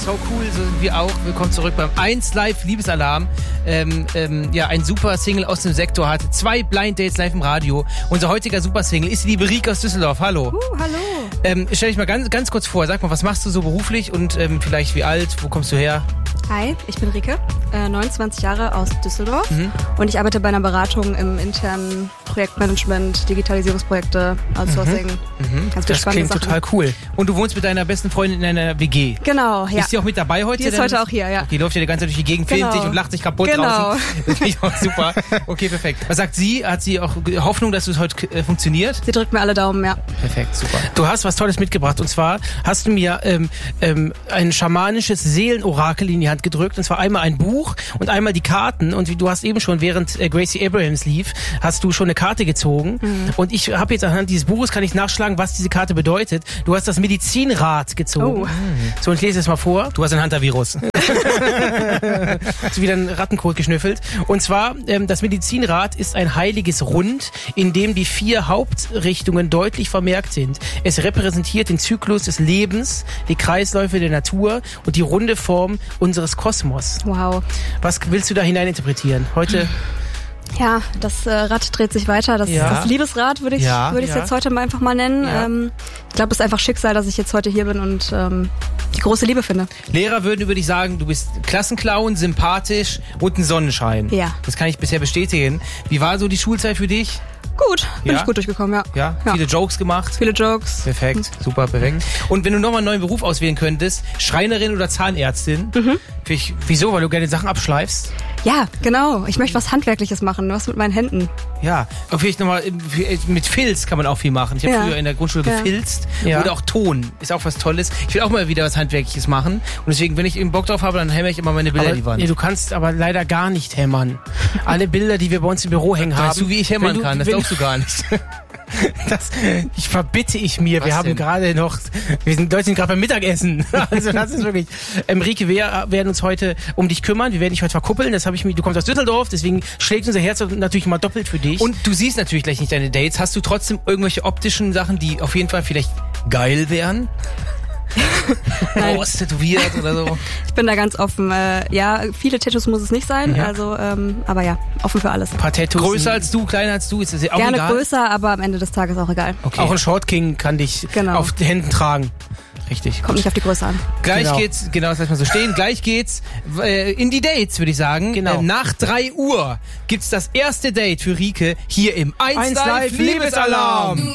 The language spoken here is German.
so cool, so sind wir auch. Willkommen zurück beim 1 Live Liebesalarm. Ein super Single aus dem Sektor hatte 2 Blind Dates live im Radio. Unser heutiger super Single ist die liebe Rike aus Düsseldorf. Hallo. Hallo. Stell dich mal ganz kurz vor. Sag mal, was machst du so beruflich und vielleicht wie alt? Wo kommst du her? Hi, ich bin Rike, 29 Jahre aus Düsseldorf und ich arbeite bei einer Beratung im internen Projektmanagement, Digitalisierungsprojekte, Outsourcing. Ganz Das klingt Sachen. total cool. Und du wohnst mit deiner besten Freundin in einer WG. Genau, ja. Ist die auch mit dabei heute? Die ist heute auch hier, ja. Okay, läuft ja die ganze Zeit durch die Gegend, filmt dich und lacht dich kaputt draußen. Das finde ich auch super. Okay, perfekt. Was sagt sie? Hat sie auch Hoffnung, dass es heute funktioniert? Sie drückt mir alle Daumen, ja. Perfekt, super. Du hast was Tolles mitgebracht und zwar hast du mir ein schamanisches Seelenorakel in die Hand gedrückt und zwar einmal ein Buch und einmal die Karten und wie du hast eben schon, während Gracie Abrahams lief, hast du schon eine Karte gezogen und ich habe jetzt anhand dieses Buches, kann ich nachschlagen, was diese Karte bedeutet. Du hast das Medizinrad gezogen. Oh. So, und ich lese es mal vor. Du hast ein Hunter-Virus. Hast du wieder einen Rattenkot geschnüffelt. Und zwar, das Medizinrad ist ein heiliges Rund, in dem die 4 Hauptrichtungen deutlich vermerkt sind. Es repräsentiert den Zyklus des Lebens, die Kreisläufe der Natur und die runde Form unseres Kosmos. Wow. Was willst du da hinein interpretieren? Heute... Ja, das Rad dreht sich weiter. Das Liebesrad würde ich jetzt heute mal einfach mal nennen. Ja. Ich glaube, es ist einfach Schicksal, dass ich jetzt heute hier bin und die große Liebe finde. Lehrer würden über dich sagen, du bist Klassenclown, sympathisch und ein Sonnenschein. Ja. Das kann ich bisher bestätigen. Wie war so die Schulzeit für dich? Gut, bin ich gut durchgekommen, ja. Ja? Viele Jokes gemacht? Viele Jokes. Perfekt, super, perfekt. Und wenn du nochmal einen neuen Beruf auswählen könntest, Schreinerin oder Zahnärztin? Wieso? Weil du gerne Sachen abschleifst? Ja, genau. Ich möchte was Handwerkliches machen, was mit meinen Händen. Ja, und vielleicht nochmal, mit Filz kann man auch viel machen. Ich habe früher in der Grundschule gefilzt. Ja. Oder auch Ton, ist auch was Tolles. Ich will auch mal wieder was Handwerkliches machen. Und deswegen, wenn ich eben Bock drauf habe, dann hämmer ich immer meine Bilder in die Wand. Nee, du kannst aber leider gar nicht hämmern. Alle Bilder, die wir bei uns im Büro hängen haben. Weißt du, wie ich hämmern kann? Das glaubst du gar nicht. Das verbitte ich mir. Was wir haben denn? gerade noch, Leute sind gerade beim Mittagessen. Also das ist wirklich. Rike, wir werden uns heute um dich kümmern. Wir werden dich heute verkuppeln. Du kommst aus Düsseldorf, deswegen schlägt unser Herz natürlich mal doppelt für dich. Und du siehst natürlich gleich nicht deine Dates. Hast du trotzdem irgendwelche optischen Sachen, die auf jeden Fall vielleicht geil wären? Groß tätowiert oder so? Ich bin da ganz offen. Viele Tattoos muss es nicht sein, aber ja, offen für alles. Ein paar Tattoos. Größer als du, kleiner als du, ist das ja auch Gerne egal? größer, aber am Ende des Tages auch egal. Okay. Auch ein Short King kann dich auf den Händen tragen. Richtig. Kommt nicht auf die Größe an. Gleich geht's, das lass mal so stehen, gleich geht's in die Dates, würde ich sagen. Genau. Nach 3 Uhr gibt's das erste Date für Rike hier im 1 Live Liebesalarm.